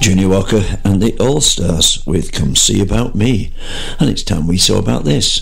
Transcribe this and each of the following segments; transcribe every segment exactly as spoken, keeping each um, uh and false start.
Junior Walker and the All-Stars with Come See About Me. And it's time we saw about this.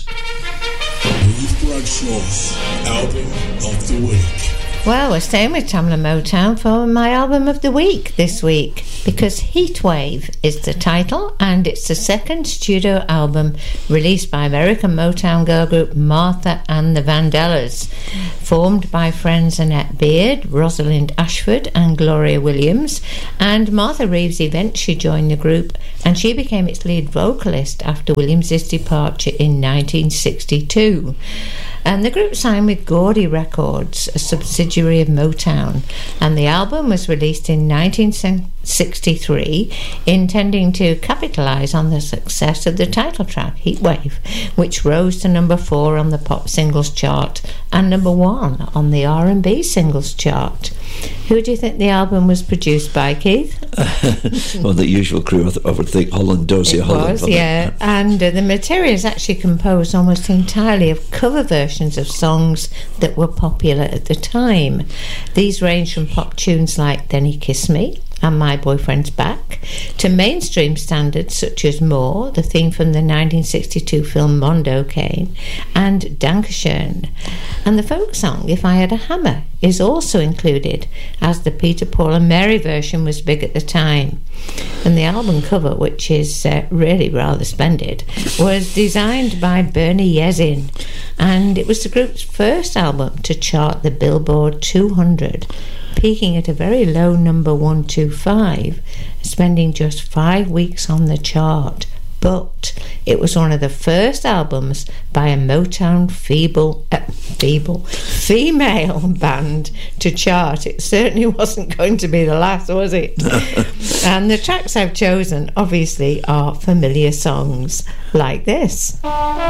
Ruth Bradshaw's Album of the Week. Well, we're staying with Tamla Motown for my album of the week this week, because Heatwave is the title, and it's the second studio album released by American Motown girl group Martha and the Vandellas, formed by friends Annette Beard, Rosalind Ashford and Gloria Williams. And Martha Reeves eventually joined the group, and she became its lead vocalist after Williams' departure in nineteen sixty-two. And the group signed with Gordy Records, a subsidiary of Motown, and the album was released in nineteen sixty-three, intending to capitalise on the success of the title track, Heatwave, which rose to number four on the pop singles chart and number one on the R and B singles chart. Who do you think the album was produced by, Keith? Well, the usual crew, I, th- I would think Holland, Dozier, it Holland. Was, yeah. It? And uh, the material is actually composed almost entirely of cover versions of songs that were popular at the time. These range from pop tunes like Then He Kissed Me and My Boyfriend's Back to mainstream standards such as More, the theme from the nineteen sixty-two film Mondo Cane, and Dankeschön. And the folk song If I Had a Hammer is also included, as the Peter, Paul and Mary version was big at the time. And the album cover, which is uh, really rather splendid, was designed by Bernie Yesin, and it was the group's first album to chart the Billboard two hundred, peaking at a very low number one twenty-five, spending just five weeks on the chart. But it was one of the first albums by a Motown feeble, uh, feeble female band to chart. It certainly wasn't going to be the last, was it? And the tracks I've chosen, obviously, are familiar songs like this.